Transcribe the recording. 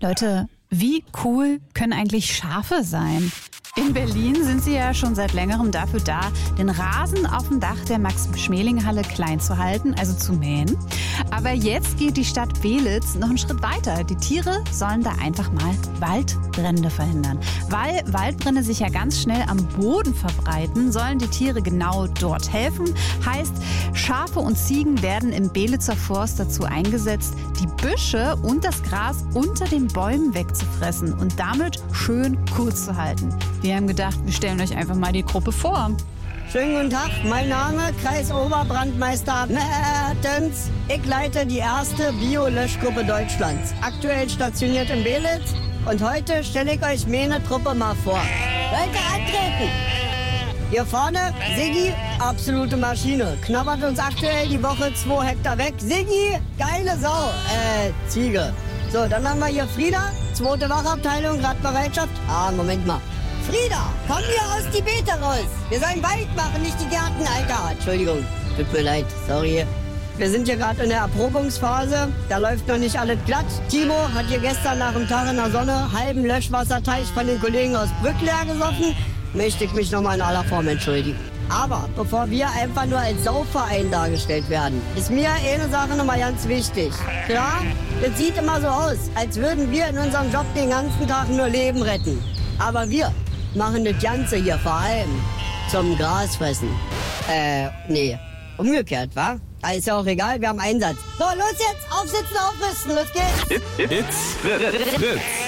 Leute, wie cool können eigentlich Schafe sein? In Berlin sind sie ja schon seit längerem dafür da, den Rasen auf dem Dach der Max-Schmeling-Halle klein zu halten, also zu mähen. Aber jetzt geht die Stadt Belitz noch einen Schritt weiter. Die Tiere sollen da einfach mal Waldbrände verhindern. Weil Waldbrände sich ja ganz schnell am Boden verbreiten, sollen die Tiere genau dort helfen. Heißt, Schafe und Ziegen werden im Belitzer Forst dazu eingesetzt, die Büsche und das Gras unter den Bäumen wegzufressen und damit schön kurz zu halten. Wir haben gedacht, wir stellen euch einfach mal die Gruppe vor. Schönen guten Tag, mein Name Kreisoberbrandmeister Mertens. Ich leite die erste Bio-Löschgruppe Deutschlands. Aktuell stationiert in Belitz. Und heute stelle ich euch meine Truppe mal vor. Leute, antreten! Hier vorne, Siggi, absolute Maschine. Knabbert uns aktuell die Woche 2 Hektar weg. Siggi, geile Sau. Ziege. So, dann haben wir hier Frieda, 2. Wachabteilung, Radbereitschaft. Moment mal. Frieda, komm hier aus die Beete raus. Wir sollen Wald machen, nicht die Gärten, Alter. Entschuldigung, tut mir leid, sorry. Wir sind hier gerade in der Erprobungsphase. Da läuft noch nicht alles glatt. Timo hat hier gestern nach einem Tag in der Sonne halben Löschwasserteich von den Kollegen aus Brück leer gesoffen. Möchte ich mich nochmal in aller Form entschuldigen. Aber bevor wir einfach nur als Saufverein dargestellt werden, ist mir eine Sache nochmal ganz wichtig. Klar, das sieht immer so aus, als würden wir in unserem Job den ganzen Tag nur Leben retten. Aber wir machen das Ganze hier vor allem zum Grasfressen. Nee, umgekehrt, wa? Ist ja auch egal, wir haben Einsatz. So, los jetzt, aufsitzen, aufrüsten, los geht's. It's Fritz.